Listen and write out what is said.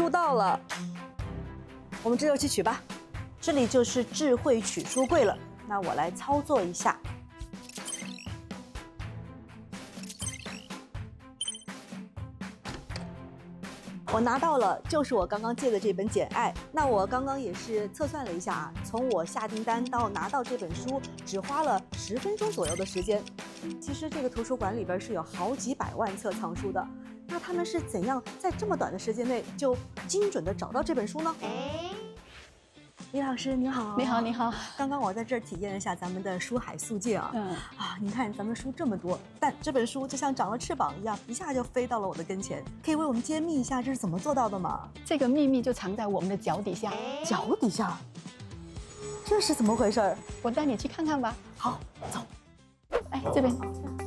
书到了，我们这就去取吧。这里就是智慧取书柜了，那我来操作一下。我拿到了，就是我刚刚借的这本《简爱》。那我刚刚也是测算了一下啊，从我下订单到拿到这本书，只花了10分钟左右的时间。其实这个图书馆里边是有好几百万册藏书的，那他们是怎样在这么短的时间内就精准的找到这本书呢？李老师你好， 你好，你好。 刚刚我在这儿体验了一下咱们的书海速界啊，你看咱们书这么多，但这本书就像长了翅膀一样，一下就飞到了我的跟前。可以为我们揭秘一下这是怎么做到的吗？ 这个秘密就藏在我们的脚底下。 脚底下？这是怎么回事？ 我带你去看看吧。 好，走。 哎，这边。